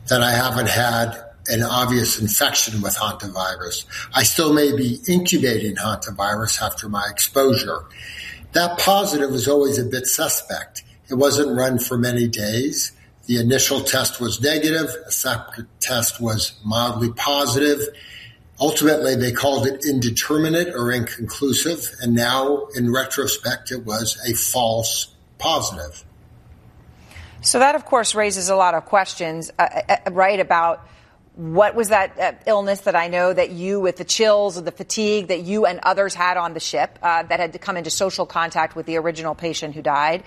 that I haven't had an obvious infection with hantavirus. I still may be incubating hantavirus after my exposure. That positive was always a bit suspect. It wasn't run for many days. The initial test was negative. A second test was mildly positive. Ultimately, they called it indeterminate or inconclusive. And now, in retrospect, it was a false positive. So that, of course, raises a lot of questions, right, about what was that illness that I know that you, with the chills or the fatigue that you and others had on the ship that had to come into social contact with the original patient who died.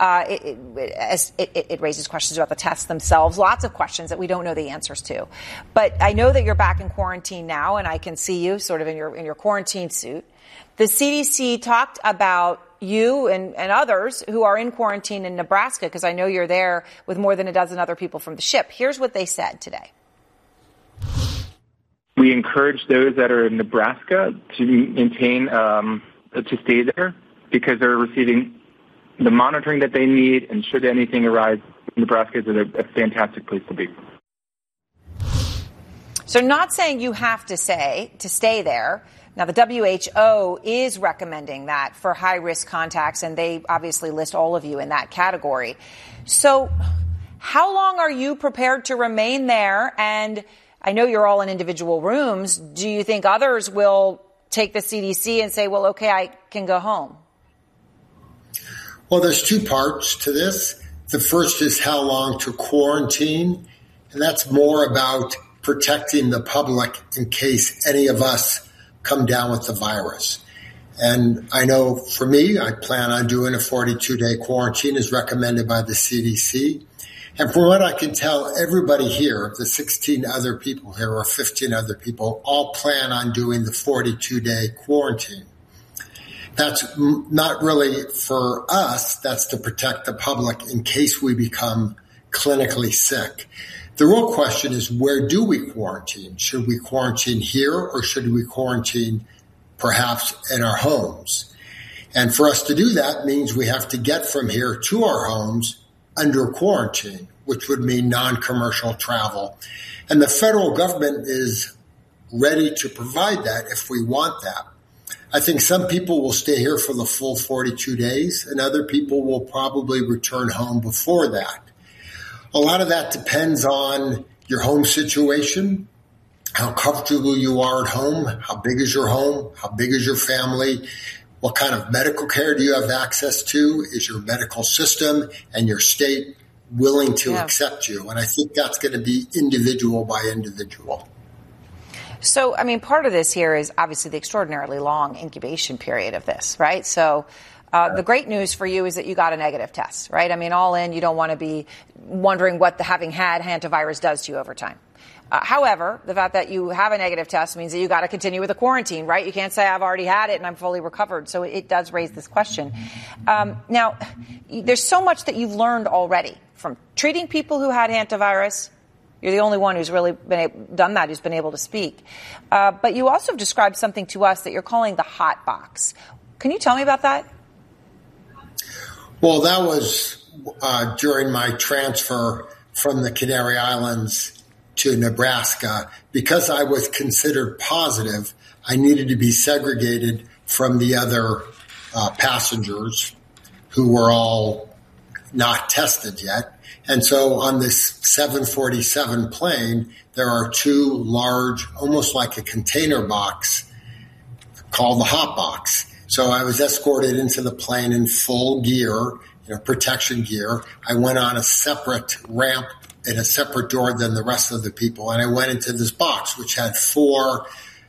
It raises questions about the tests themselves, lots of questions that we don't know the answers to. But I know that you're back in quarantine now, and I can see you sort of in your quarantine suit. The CDC talked about you and others who are in quarantine in Nebraska, because I know you're there with more than a dozen other people from the ship. Here's what they said today. We encourage those that are in Nebraska to maintain, to stay there because they're receiving the monitoring that they need, and should anything arise, Nebraska is a fantastic place to be. So not saying you have to stay there. Now, the WHO is recommending that for high-risk contacts, and they obviously list all of you in that category. So how long are you prepared to remain there? And I know you're all in individual rooms. Do you think others will take the CDC and say, well, okay, I can go home? Well, there's two parts to this. The first is how long to quarantine, and that's more about protecting the public in case any of us come down with the virus. And I know for me, I plan on doing a 42-day quarantine as recommended by the CDC. And from what I can tell, everybody here, the 16 other people here or 15 other people, all plan on doing the 42-day quarantine. That's not really for us. That's to protect the public in case we become clinically sick. The real question is, where do we quarantine? Should we quarantine here, or should we quarantine perhaps in our homes? And for us to do that means we have to get from here to our homes under quarantine, which would mean non-commercial travel. And the federal government is ready to provide that if we want that. I think some people will stay here for the full 42 days, and other people will probably return home before that. A lot of that depends on your home situation, how comfortable you are at home, how big is your home, how big is your family, what kind of medical care do you have access to, is your medical system and your state willing to accept you. And I think that's going to be individual by individual. So, I mean, part of this here is obviously the extraordinarily long incubation period of this, right? So the great news for you is that you got a negative test, right? I mean, all in, you don't want to be wondering what the having had hantavirus does to you over time. However, the fact that you have a negative test means that you got to continue with the quarantine, right? You can't say I've already had it and I'm fully recovered. So it does raise this question. Now, there's so much that you've learned already from treating people who had hantavirus. You're the only one who's really done that, who's been able to speak. But you also have described something to us that you're calling the hot box. Can you tell me about that? Well, that was during my transfer from the Canary Islands to Nebraska. Because I was considered positive, I needed to be segregated from the other passengers who were all not tested yet. And so on this 747 plane, there are two large, almost like a container box called the hot box. So I was escorted into the plane in full gear, protection gear. I went on a separate ramp in a separate door than the rest of the people. And I went into this box, which had 4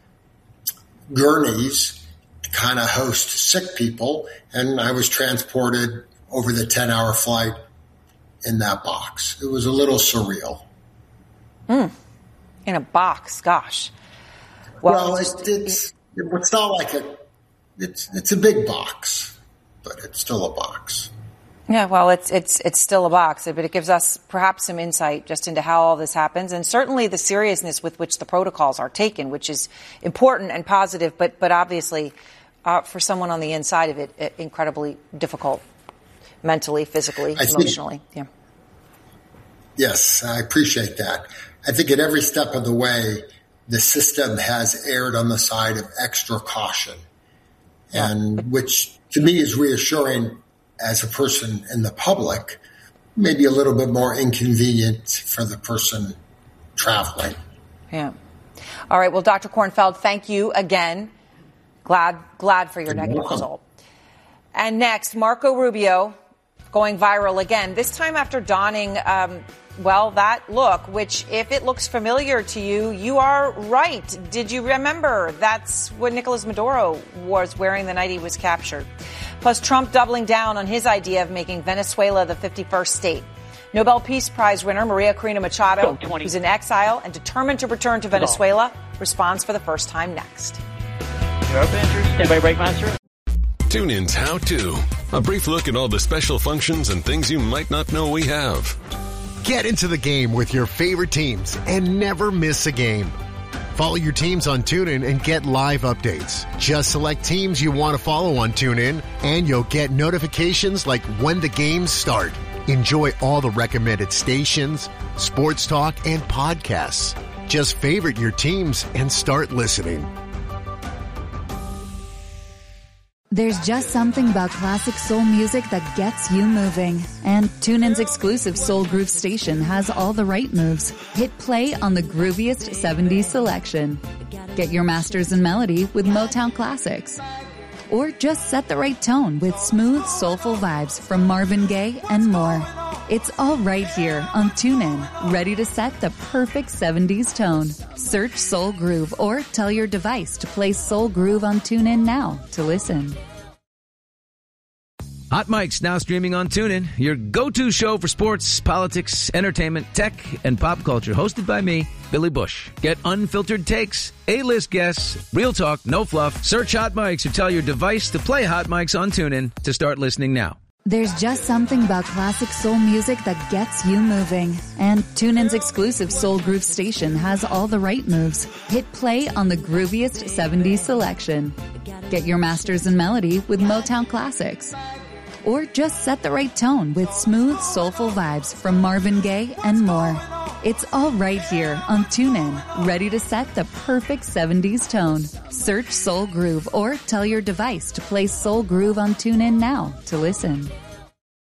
gurneys to kind of host sick people. And I was transported over the 10-hour flight in that box. It was a little surreal. In a box, gosh. Well, it's not like it's a big box, but it's still a box. Yeah, well, it's still a box, but it gives us perhaps some insight just into how all this happens, and certainly the seriousness with which the protocols are taken, which is important and positive, but obviously for someone on the inside of it, incredibly difficult. Mentally, physically, emotionally. Yes, I appreciate that. I think at every step of the way, the system has erred on the side of extra caution, and which to me is reassuring as a person in the public, maybe a little bit more inconvenient for the person traveling. Yeah. All right. Well, Dr. Kornfeld, thank you again. Glad for your negative result. And next, Marco Rubio going viral again, this time after donning, that look, which if it looks familiar to you, you are right. Did you remember that's what Nicolas Maduro was wearing the night he was captured? Plus, Trump doubling down on his idea of making Venezuela the 51st state. Nobel Peace Prize winner Maria Corina Machado, who's in exile and determined to return to Venezuela, responds for the first time next. Stand by, Breakmaster. TuneIn's How To. A brief look at all the special functions and things you might not know we have. Get into the game with your favorite teams and never miss a game. Follow your teams on TuneIn and get live updates. Just select teams you want to follow on TuneIn, and you'll get notifications like when the games start. Enjoy all the recommended stations, sports talk, and podcasts. Just favorite your teams and start listening. There's just something about classic soul music that gets you moving. And TuneIn's exclusive Soul Groove station has all the right moves. Hit play on the grooviest 70s selection. Get your masters in melody with Motown Classics. Or just set the right tone with smooth, soulful vibes from Marvin Gaye and more. It's all right here on TuneIn, ready to set the perfect 70s tone. Search Soul Groove or tell your device to play Soul Groove on TuneIn now to listen. Hot Mic's now streaming on TuneIn, your go-to show for sports, politics, entertainment, tech, and pop culture. Hosted by me, Billy Bush. Get unfiltered takes, A-list guests, real talk, no fluff. Search Hot Mics or tell your device to play Hot Mics on TuneIn to start listening now. There's just something about classic soul music that gets you moving. And TuneIn's exclusive Soul Groove station has all the right moves. Hit play on the grooviest 70s selection. Get your masters in melody with Motown Classics. Or just set the right tone with smooth, soulful vibes from Marvin Gaye and more. It's all right here on TuneIn, ready to set the perfect 70s tone. Search Soul Groove or tell your device to play Soul Groove on TuneIn now to listen.